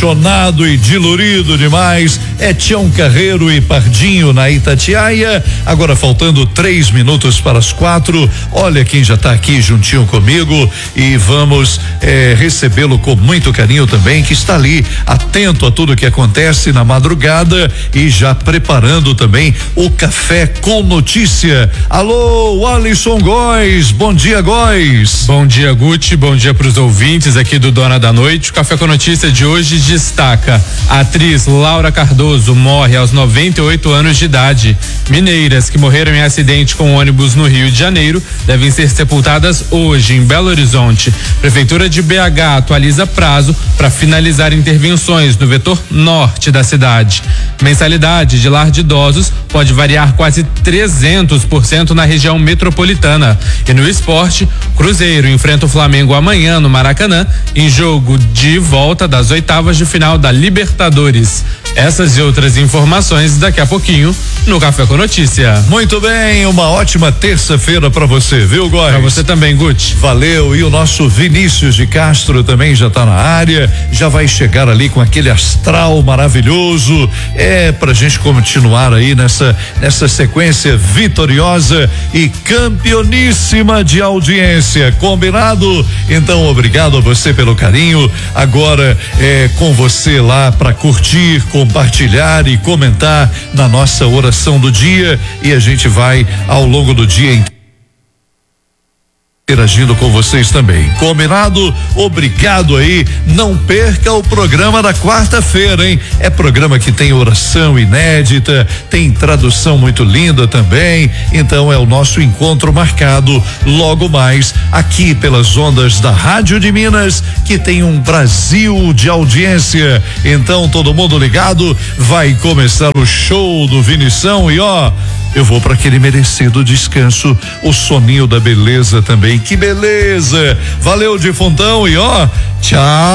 apaixonado e dilurido demais. É Tião Carreiro e Pardinho na Itatiaia. Agora faltando 3 minutos para as 4. Olha quem já está aqui juntinho comigo e vamos recebê-lo com muito carinho também, que está ali atento a tudo que acontece na madrugada e já preparando também o café com notícia. Alô, Alisson Góes. Bom dia, Góes. Bom dia, Guti. Bom dia para os ouvintes aqui do Dona da Noite. O Café com Notícia de hoje destaca: a atriz Laura Cardoso morre aos 98 anos de idade. Mineiras que morreram em acidente com ônibus no Rio de Janeiro devem ser sepultadas hoje em Belo Horizonte. Prefeitura de BH atualiza prazo para finalizar intervenções no vetor norte da cidade. Mensalidade de lar de idosos pode variar quase 300% na região metropolitana. E no esporte, Cruzeiro enfrenta o Flamengo amanhã no Maracanã, em jogo de volta das oitavas de final da Libertadores. Essas e outras informações daqui a pouquinho no Café com Notícia. Muito bem, uma ótima terça-feira para você, viu, Góes? Para você também, Guti. Valeu. E o nosso Vinícius de Castro também já está na área, já vai chegar ali com aquele astral maravilhoso, pra gente continuar aí nessa sequência vitoriosa e campeoníssima de audiência. Combinado? Então, obrigado a você pelo carinho. Agora com você lá para curtir, compartilhar e comentar na nossa oração do dia, e a gente vai ao longo do dia interagindo com vocês também. Combinado? Obrigado aí. Não perca o programa da quarta-feira, hein? É programa que tem oração inédita, tem tradução muito linda também. Então é o nosso encontro marcado logo mais aqui pelas ondas da Rádio de Minas, que tem um Brasil de audiência. Então todo mundo ligado, vai começar o show do Vinição e eu vou para aquele merecido descanso, o soninho da beleza também. Que beleza! Valeu, Difuntão, e tchau!